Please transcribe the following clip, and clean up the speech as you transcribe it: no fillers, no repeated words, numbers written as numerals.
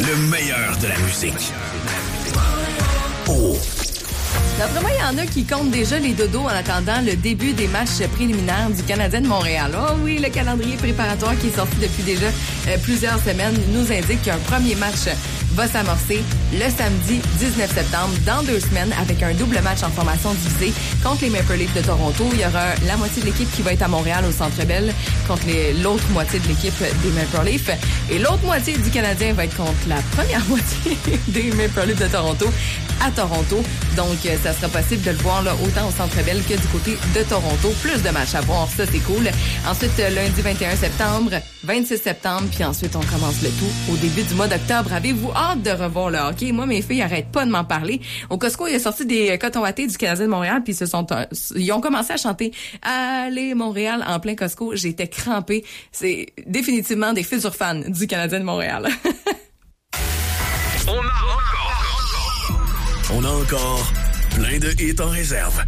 Le meilleur de la musique. Oh. D'après moi, il y en a qui comptent déjà les dodos en attendant le début des matchs préliminaires du Canadien de Montréal. Oh oui, le calendrier préparatoire qui est sorti depuis déjà plusieurs semaines nous indique qu'un premier match va s'amorcer le samedi 19 septembre, dans 2 semaines, avec un double match en formation divisée contre les Maple Leafs de Toronto. Il y aura la moitié de l'équipe qui va être à Montréal au Centre Bell contre l'autre moitié de l'équipe des Maple Leafs. Et l'autre moitié du Canadien va être contre la première moitié des Maple Leafs de Toronto à Toronto. Donc, ça sera possible de le voir là, autant au Centre Bell que du côté de Toronto. Plus de matchs à voir, ça c'est cool. Ensuite, lundi 21 septembre, 26 septembre, puis ensuite on commence le tout au début du mois d'octobre. Avez-vous hâte de revoir le hockey? Moi, mes filles arrêtent pas de m'en parler. Au Costco, il a sorti des cotons wattés du Canadien de Montréal, puis ils ont commencé à chanter « Allez Montréal » en plein Costco. J'étais crampée. C'est définitivement des futurs fans du Canadien de Montréal. On a encore plein de hits en réserve.